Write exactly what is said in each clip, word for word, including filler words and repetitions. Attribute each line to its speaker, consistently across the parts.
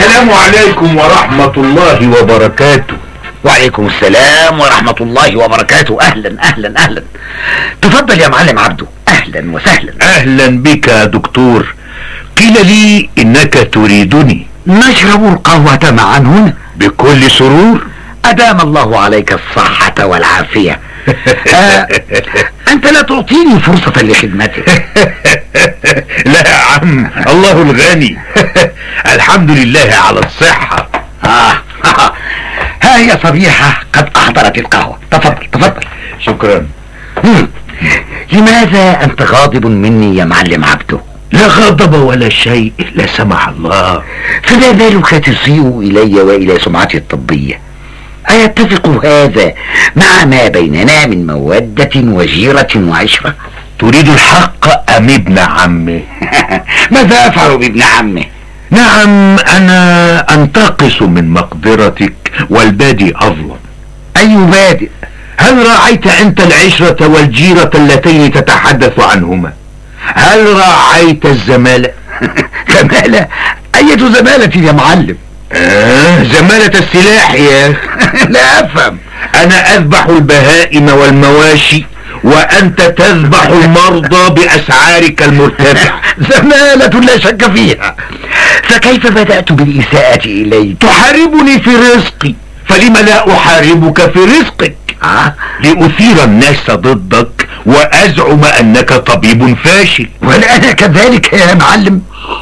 Speaker 1: السلام عليكم ورحمة الله وبركاته.
Speaker 2: وعليكم السلام ورحمة الله وبركاته. اهلا اهلا اهلا. تفضل يا معلم عبده، اهلا وسهلا.
Speaker 1: اهلا بك يا دكتور. قيل لي انك تريدني.
Speaker 2: نشرب القهوة معا هنا
Speaker 1: بكل سرور.
Speaker 2: ادام الله عليك الصحة والعافية. آه انت لا تعطيني فرصة لخدمتك.
Speaker 1: لا يا عم، الله الغني. الحمد لله على الصحة.
Speaker 2: آه. ها هي صبيحة قد احضرت القهوة. تفضل تفضل.
Speaker 1: شكرا.
Speaker 2: مم. لماذا انت غاضب مني يا معلم عبده؟
Speaker 1: لا غضب ولا شيء، لا سمح الله.
Speaker 2: فما بالك تسيء الي والى سمعتي الطبية؟ أيتفق هذا مع ما بيننا من مودة وجيرة وعشرة؟
Speaker 1: تريد الحق أم ابن عمه؟
Speaker 2: ماذا أفعل بابن عمه؟
Speaker 1: نعم، أنا أنتقص من مقدرتك والبادي أظلم.
Speaker 2: أي بادئ؟
Speaker 1: هل راعيت أنت العشرة والجيرة اللتين تتحدث عنهما؟ هل راعيت الزمالة؟
Speaker 2: زمالة؟ أية زمالة يا معلم؟
Speaker 1: آه زمالة السلاح يا
Speaker 2: لا أفهم.
Speaker 1: أنا أذبح البهائم والمواشي وأنت تذبح المرضى بأسعارك المرتفعة.
Speaker 2: زمالة لا شك فيها. فكيف بدأت بالإساءة إلي؟
Speaker 1: تحاربني في رزقي، فلم لا أحاربك في رزقك؟
Speaker 2: آه؟
Speaker 1: لأثير الناس ضدك وأزعم أنك طبيب فاشل.
Speaker 2: وأنا كذلك يا معلم.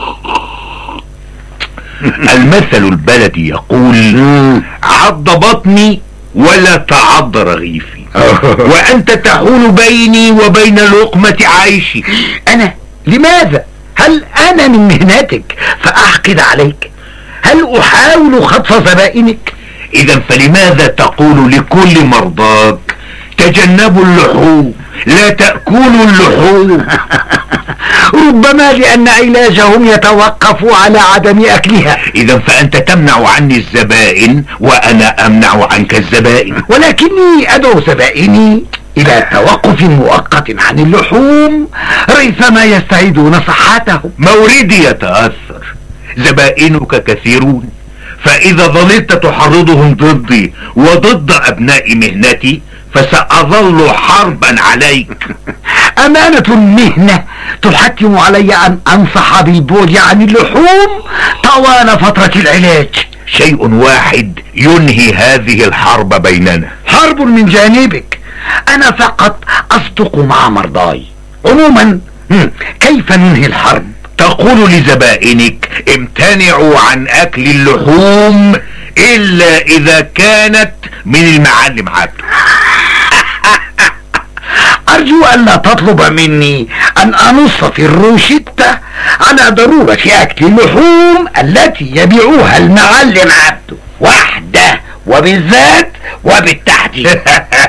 Speaker 1: المثل البلدي يقول عض بطني ولا تعض رغيفي. وأنت تحول بيني وبين لقمة عيشي.
Speaker 2: أنا؟ لماذا؟ هل أنا من مهنتك فأحقد عليك؟ هل أحاول خطف زبائنك؟
Speaker 1: إذا فلماذا تقول لكل مرضاك تجنبوا اللحوم، لا تأكلوا اللحوم؟
Speaker 2: ربما لأن علاجهم يتوقف على عدم أكلها.
Speaker 1: إذا فأنت تمنع عني الزبائن وأنا أمنع عنك الزبائن.
Speaker 2: ولكني أدعو زبائني إلى توقف مؤقت عن اللحوم ريثما يستعيدون صحتهم.
Speaker 1: موردي يتأثر، زبائنك كثيرون، فإذا ظللت تحرضهم ضدي وضد أبناء مهنتي فسأظل حربا عليك.
Speaker 2: أمانة المهنة تحتم علي أن أنصح بالبعد عن اللحوم طوال فترة العلاج.
Speaker 1: شيء واحد ينهي هذه الحرب بيننا.
Speaker 2: حرب من جانبك، أنا فقط أصدق مع مرضاي. عموما كيف ننهي الحرب؟
Speaker 1: تقول لزبائنك امتنعوا عن أكل اللحوم إلا إذا كانت من المعلم عبده.
Speaker 2: أرجو أن لا تطلب مني أن أنص في الروشتة على ضرورة أكل اللحوم التي يبيعها المعلم عبده وحده وبالذات وبالتحديد.